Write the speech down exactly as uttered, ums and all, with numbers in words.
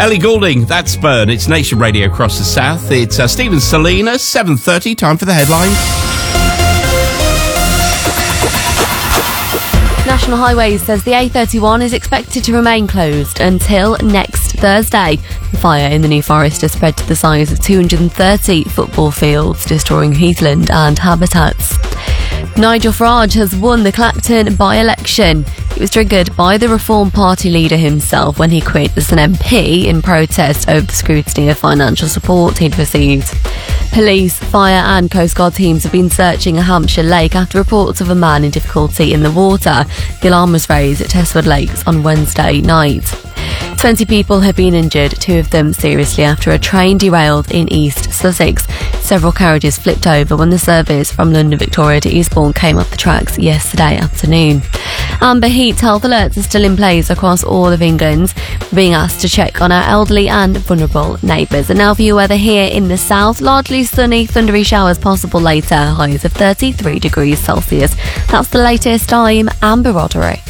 Ellie Goulding, that's Burn. It's Nation Radio across the south. It's uh, Stephen Selena, seven thirty, time for the headlines. National Highways says the A thirty-one is expected to remain closed until next Thursday. The fire in the New Forest has spread to the size of two hundred thirty football fields, destroying heathland and habitats. Nigel Farage has won the Clacton by-election. It was triggered by the Reform Party leader himself when he quit as an M P in protest over the scrutiny of financial support he'd received. Police, fire and Coast Guard teams have been searching a Hampshire lake after reports of a man in difficulty in the water. The alarm was raised at Testwood Lakes on Wednesday night. twenty people have been injured, two of them seriously, after a train derailed in East Sussex. Several carriages flipped over when the service from London Victoria to Eastbourne came off the tracks yesterday afternoon. Amber Heat health alerts are still in place across all of England. We're being asked to check on our elderly and vulnerable neighbours. And now for your weather here in the south. Largely sunny, thundery showers possible later. Highs of thirty-three degrees Celsius. That's the latest. I'm Amber Roderick.